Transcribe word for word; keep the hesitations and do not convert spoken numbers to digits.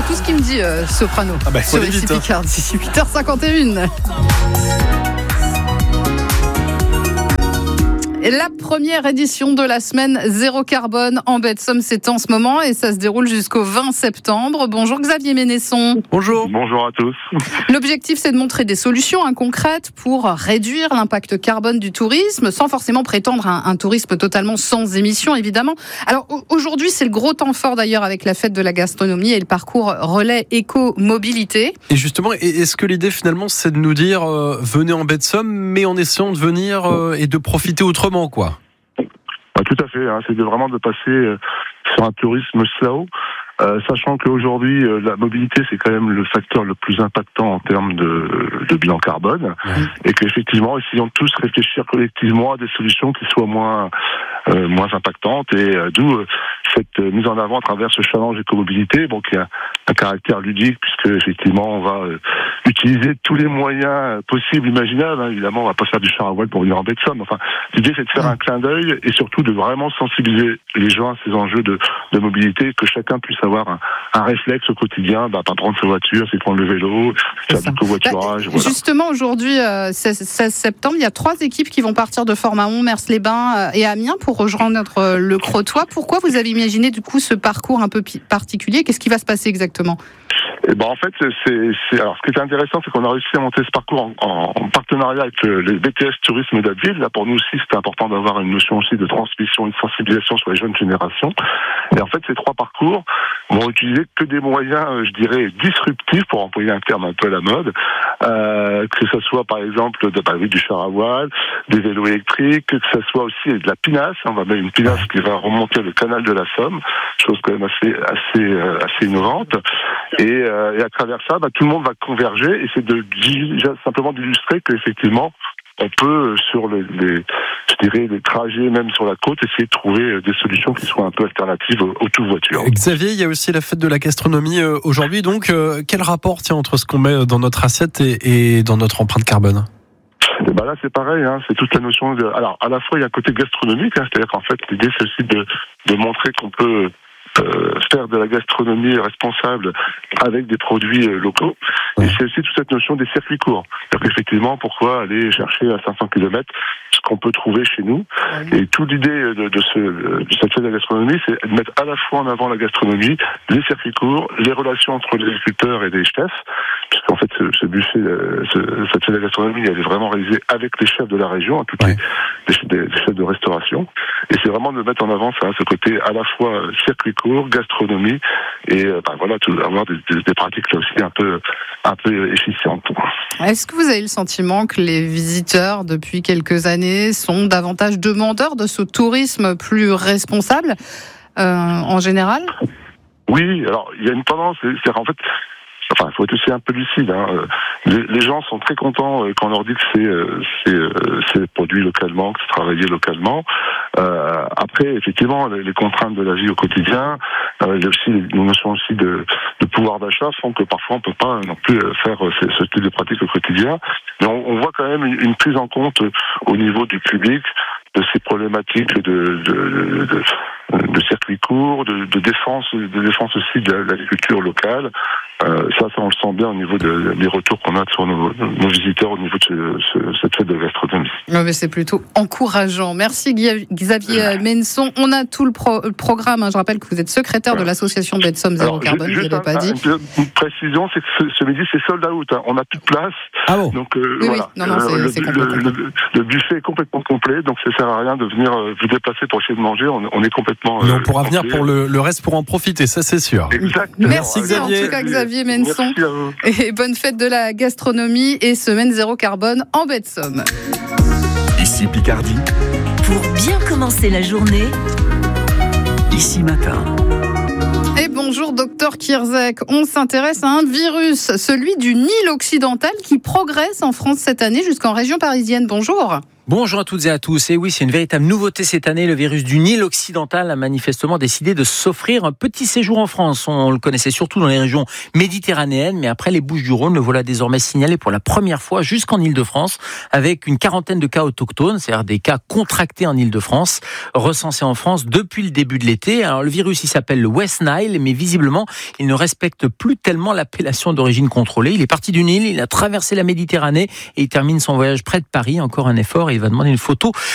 a tout ce qu'il me dit, euh, Soprano. Ah bah, faut sur aller ici vite, hein. Picardie, huit heures cinquante et une. La première édition de la semaine Zéro Carbone en baie de Somme, c'est en ce moment et ça se déroule jusqu'au vingt septembre. Bonjour Xavier Ménesson. Bonjour. Bonjour à tous. L'objectif, c'est de montrer des solutions hein, concrètes pour réduire l'impact carbone du tourisme, sans forcément prétendre à un, un tourisme totalement sans émissions, évidemment. Alors aujourd'hui, c'est le gros temps fort d'ailleurs avec la fête de la gastronomie et le parcours relais éco-mobilité. Et justement, est-ce que l'idée finalement, c'est de nous dire euh, venez en baie de Somme, mais en essayant de venir euh, et de profiter autrement, quoi? Bah, tout à fait, hein, c'est de vraiment de passer euh, sur un tourisme slow, euh, sachant qu'aujourd'hui euh, la mobilité c'est quand même le facteur le plus impactant en termes de, de bilan carbone, mmh. et qu'effectivement essayons de tous réfléchir collectivement à des solutions qui soient moins euh, moins impactantes, et euh, d'où euh, cette euh, mise en avant à travers ce challenge éco-mobilité, bon, qui a un caractère ludique puisque effectivement on va euh, utiliser tous les moyens possibles, imaginables. Hein. Évidemment, on va pas faire du char à voile pour venir en baie de Somme. Enfin, l'idée c'est de faire un clin d'œil et surtout de vraiment sensibiliser les gens à ces enjeux de, de mobilité, que chacun puisse avoir un, un réflexe au quotidien, bah, pas prendre sa voiture, c'est prendre le vélo, faire du covoiturage. Bah, voilà. Justement, aujourd'hui, euh, seize septembre, il y a trois équipes qui vont partir de Fort-Mahon, Mers-les-Bains euh, et Amiens pour rejoindre notre euh, le Crotoy. Pourquoi vous avez imaginé du coup ce parcours un peu pi- particulier? Qu'est-ce qui va se passer exactement? Et ben en fait, c'est, c'est alors ce qui est intéressant, c'est qu'on a réussi à monter ce parcours en, en, en partenariat avec le, les B T S Tourisme d'Abbeville. Là, pour nous aussi, c'était important d'avoir une notion aussi de transmission et de sensibilisation sur les jeunes générations. Et en fait, ces trois parcours vont utiliser que des moyens, je dirais, disruptifs, pour employer un terme un peu à la mode, euh, que ce soit par exemple de, bah, oui, du char à voile, des vélos électriques, que ce soit aussi de la pinasse. On va mettre une pinasse qui va remonter le canal de la Somme, chose quand même assez assez euh, assez innovante. Et, euh, et à travers ça, bah, tout le monde va converger, et c'est de, de simplement d'illustrer qu'effectivement, on peut, sur les, les, je dirais, les trajets, même sur la côte, essayer de trouver des solutions qui soient un peu alternatives au, au tout voiture. Xavier, il y a aussi la fête de la gastronomie euh, aujourd'hui. Donc, euh, quel rapport tient entre ce qu'on met dans notre assiette et, et dans notre empreinte carbone? Et ben là, c'est pareil, hein, c'est toute la notion de. Alors, à la fois, il y a un côté gastronomique, hein, c'est-à-dire qu'en fait, l'idée, c'est aussi de, de montrer qu'on peut Euh, faire de la gastronomie responsable avec des produits euh, locaux. Ouais. Et c'est aussi toute cette notion des circuits courts. C'est-à-dire qu'effectivement, pourquoi aller chercher à cinq cents kilomètres ce qu'on peut trouver chez nous. Ouais. Et toute l'idée de, de, ce, de cette fête de la gastronomie, c'est de mettre à la fois en avant la gastronomie, les circuits courts, les relations entre les agriculteurs et les chefs, puisqu'en fait, ce, ce buffet, ce, cette fête de la gastronomie, elle est vraiment réalisée avec les chefs de la région, hein, tous ouais. les, les, les chefs de restauration. Et c'est vraiment de mettre en avant ça, ce côté à la fois circuit court, gastronomie, et ben voilà, tout, avoir des, des, des pratiques là aussi un peu, un peu efficientes. Est-ce que vous avez le sentiment que les visiteurs depuis quelques années sont davantage demandeurs de ce tourisme plus responsable euh, en général? Oui, alors il y a une tendance, c'est en fait. Enfin, il faut être aussi un peu lucide. Hein. Les, les gens sont très contents quand on leur dit que c'est, c'est, c'est produit localement, que c'est travaillé localement. Euh, après, effectivement, les, les contraintes de la vie au quotidien, euh, il y a aussi une notion aussi de, de pouvoir d'achat font que parfois on peut pas non plus faire ce, ce type de pratique au quotidien. Mais on, on voit quand même une, une prise en compte au niveau du public de ces problématiques de, de, de, de, de circuits courts, de, de défense, de défense aussi de l'agriculture locale. Euh, ça, ça, on le sent bien au niveau de, des retours qu'on a sur nos, nos visiteurs au niveau de ce, ce, cette fête de gastronomie. Ouais, mais c'est plutôt encourageant. Merci Xavier ouais. Ménesson. On a tout le, pro, le programme. Hein. Je rappelle que vous êtes secrétaire ouais. de l'association baie de Somme Zéro Carbone. Je l'ai pas dit. Une précision, c'est que ce, ce midi, c'est sold out. Hein. On n'a plus de place. Ah bon? Donc euh, oui, voilà. Oui. Non, non, c'est, le, c'est le, le, le buffet est complètement complet, donc ça sert à rien de venir vous déplacer pour essayer de manger. On, on est complètement. Mais on pourra euh, venir pour le, le reste pour en profiter, ça c'est sûr. Exactement. Merci Xavier. En tout cas, Xavier Ménesson. Et bonne fête de la gastronomie et semaine zéro carbone en baie de Somme. Ici Picardie. Pour bien commencer la journée, Ici Matin. Et bonjour docteur Kierzek, on s'intéresse à un virus, celui du Nil occidental qui progresse en France cette année jusqu'en région parisienne. Bonjour. Bonjour à toutes et à tous. Et oui, c'est une véritable nouveauté cette année. Le virus du Nil occidental a manifestement décidé de s'offrir un petit séjour en France. On le connaissait surtout dans les régions méditerranéennes, mais après les Bouches-du-Rhône, le voilà désormais signalé pour la première fois jusqu'en Île-de-France, avec une quarantaine de cas autochtones, c'est-à-dire des cas contractés en Île-de-France, recensés en France depuis le début de l'été. Alors le virus, il s'appelle le West Nile, mais visiblement, il ne respecte plus tellement l'appellation d'origine contrôlée. Il est parti du Nil, il a traversé la Méditerranée et il termine son voyage près de Paris. Encore un effort. Il va demander une photo